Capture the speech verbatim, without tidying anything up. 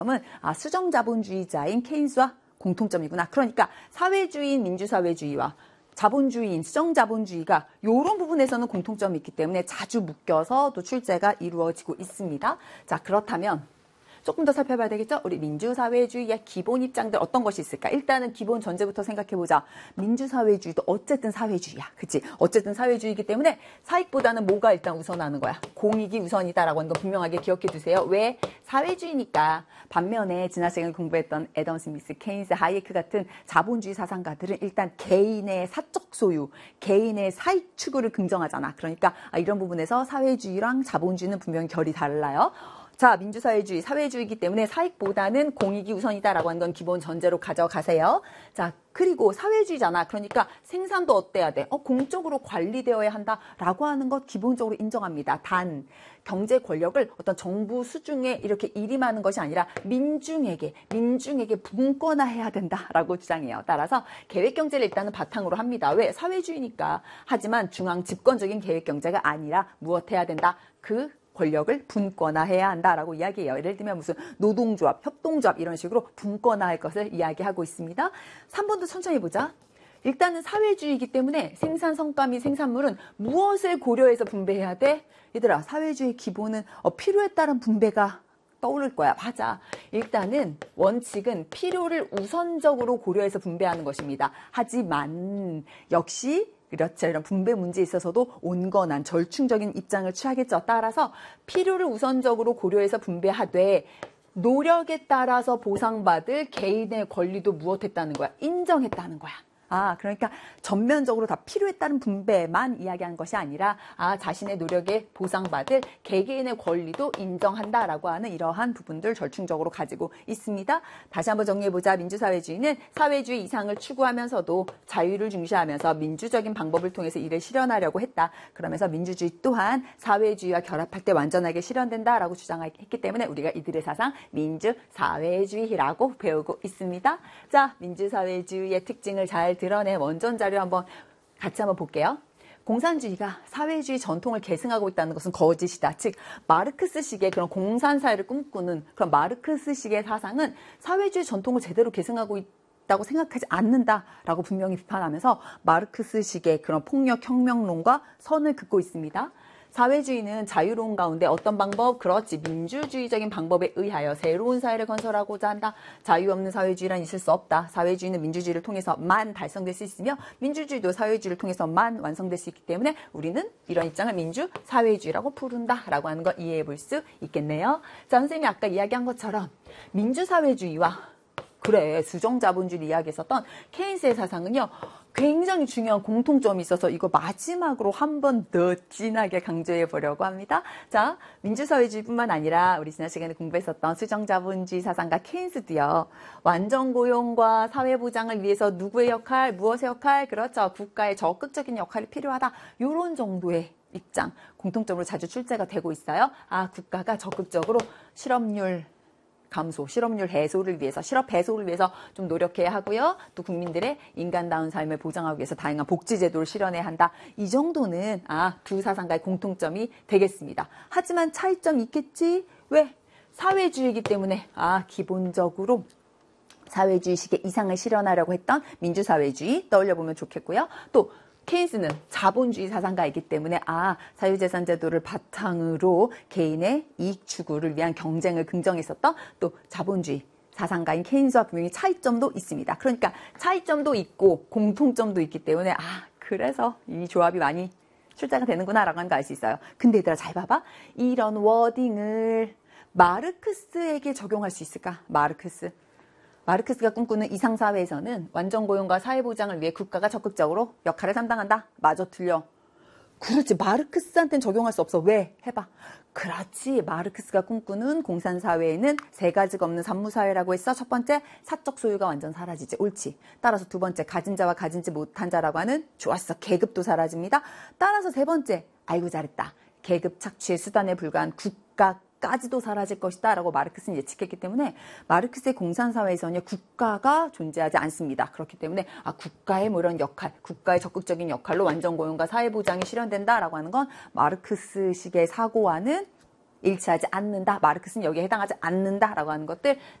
점은 아, 수정자본주의자인 케인스와 공통점이구나. 그러니까 사회주의인 민주사회주의와 자본주의인 수정자본주의가 이런 부분에서는 공통점이 있기 때문에 자주 묶여서 또 출제가 이루어지고 있습니다. 자, 그렇다면 조금 더 살펴봐야 되겠죠? 우리 민주사회주의의 기본 입장들 어떤 것이 있을까? 일단은 기본 전제부터 생각해보자. 민주사회주의도 어쨌든 사회주의야. 그치? 어쨌든 사회주의이기 때문에 사익보다는 뭐가 일단 우선하는 거야? 공익이 우선이다라고 하는 건 분명하게 기억해 두세요. 왜? 사회주의니까. 반면에 지난 시간에 공부했던 애덤 스미스, 케인스, 하이에크 같은 자본주의 사상가들은 일단 개인의 사적 소유, 개인의 사익 추구를 긍정하잖아. 그러니까 이런 부분에서 사회주의랑 자본주의는 분명히 결이 달라요. 자, 민주사회주의, 사회주의이기 때문에 사익보다는 공익이 우선이다라고 하는 건 기본 전제로 가져가세요. 자, 그리고 사회주의잖아. 그러니까 생산도 어때야 돼? 어, 공적으로 관리되어야 한다라고 하는 것 기본적으로 인정합니다. 단, 경제 권력을 어떤 정부 수중에 이렇게 일임하는 것이 아니라 민중에게, 민중에게 분권화해야 된다라고 주장해요. 따라서 계획경제를 일단은 바탕으로 합니다. 왜? 사회주의니까. 하지만 중앙 집권적인 계획경제가 아니라 무엇해야 된다? 그 권력을 분권화해야 한다라고 이야기해요. 예를 들면 무슨 노동조합, 협동조합 이런 식으로 분권화할 것을 이야기하고 있습니다. 삼 번도 천천히 보자. 일단은 사회주의이기 때문에 생산 성과 및 생산물은 무엇을 고려해서 분배해야 돼? 얘들아, 사회주의 기본은 어, 필요에 따른 분배가 떠오를 거야. 맞아. 일단은 원칙은 필요를 우선적으로 고려해서 분배하는 것입니다. 하지만 역시 그렇죠. 이런 분배 문제에 있어서도 온건한 절충적인 입장을 취하겠죠. 따라서 필요를 우선적으로 고려해서 분배하되 노력에 따라서 보상받을 개인의 권리도 무엇했다는 거야? 인정했다는 거야. 아, 그러니까 전면적으로 다 필요에 따른 분배만 이야기하는 것이 아니라 아, 자신의 노력에 보상받을 개개인의 권리도 인정한다라고 하는 이러한 부분들 절충적으로 가지고 있습니다. 다시 한번 정리해보자. 민주사회주의는 사회주의 이상을 추구하면서도 자유를 중시하면서 민주적인 방법을 통해서 이를 실현하려고 했다. 그러면서 민주주의 또한 사회주의와 결합할 때 완전하게 실현된다라고 주장했기 때문에 우리가 이들의 사상 민주사회주의라고 배우고 있습니다. 자, 민주사회주의의 특징을 잘 드러낸 원전 자료 한번 같이 한번 볼게요. 공산주의가 사회주의 전통을 계승하고 있다는 것은 거짓이다. 즉 마르크스식의 그런 공산사회를 꿈꾸는 그런 마르크스식의 사상은 사회주의 전통을 제대로 계승하고 있다고 생각하지 않는다라고 분명히 비판하면서 마르크스식의 그런 폭력혁명론과 선을 긋고 있습니다. 사회주의는 자유로운 가운데 어떤 방법? 그렇지. 민주주의적인 방법에 의하여 새로운 사회를 건설하고자 한다. 자유 없는 사회주의란 있을 수 없다. 사회주의는 민주주의를 통해서만 달성될 수 있으며 민주주의도 사회주의를 통해서만 완성될 수 있기 때문에 우리는 이런 입장을 민주사회주의라고 부른다라고 하는 거 이해해 볼 수 있겠네요. 자, 선생님이 아까 이야기한 것처럼 민주사회주의와 그래 수정자본주의 이야기했었던 케인스의 사상은요. 굉장히 중요한 공통점이 있어서 이거 마지막으로 한 번 더 진하게 강조해 보려고 합니다. 자, 민주사회주의뿐만 아니라 우리 지난 시간에 공부했었던 수정자본주의 사상가 케인스도요. 완전고용과 사회보장을 위해서 누구의 역할, 무엇의 역할, 그렇죠. 국가의 적극적인 역할이 필요하다. 이런 정도의 입장, 공통점으로 자주 출제가 되고 있어요. 아, 국가가 적극적으로 실업률 감소, 실업률 해소를 위해서, 실업 해소를 위해서 좀 노력해야 하고요. 또 국민들의 인간다운 삶을 보장하기 위해서 다양한 복지제도를 실현해야 한다. 이 정도는 아, 두 사상가의 공통점이 되겠습니다. 하지만 차이점이 있겠지? 왜? 사회주의이기 때문에 아, 기본적으로 사회주의식의 이상을 실현하려고 했던 민주사회주의 떠올려보면 좋겠고요. 또 케인스는 자본주의 사상가이기 때문에 아 사유재산 제도를 바탕으로 개인의 이익 추구를 위한 경쟁을 긍정했었던 또 자본주의 사상가인 케인스와 분명히 차이점도 있습니다. 그러니까 차이점도 있고 공통점도 있기 때문에 아 그래서 이 조합이 많이 출제가 되는구나 라고 하는 거 알 수 있어요. 근데 얘들아 잘 봐봐. 이런 워딩을 마르크스에게 적용할 수 있을까? 마르크스. 마르크스가 꿈꾸는 이상사회에서는 완전고용과 사회보장을 위해 국가가 적극적으로 역할을 담당한다. 마저 틀려. 그렇지. 마르크스한테는 적용할 수 없어. 왜? 해봐. 그렇지. 마르크스가 꿈꾸는 공산사회에는 세 가지가 없는 산무사회라고 했어. 첫 번째, 사적 소유가 완전 사라지지. 옳지. 따라서 두 번째, 가진 자와 가진지 못한 자라고 하는 좋았어. 계급도 사라집니다. 따라서 세 번째, 아이고 잘했다. 계급 착취의 수단에 불과한 국가 까지도 사라질 것이다 라고 마르크스는 예측했기 때문에 마르크스의 공산사회에서는 국가가 존재하지 않습니다. 그렇기 때문에 아, 국가의 뭐 이런 역할, 국가의 적극적인 역할로 완전고용과 사회보장이 실현된다라고 하는 건 마르크스식의 사고와는 일치하지 않는다. 마르크스는 여기에 해당하지 않는다라고 하는 것들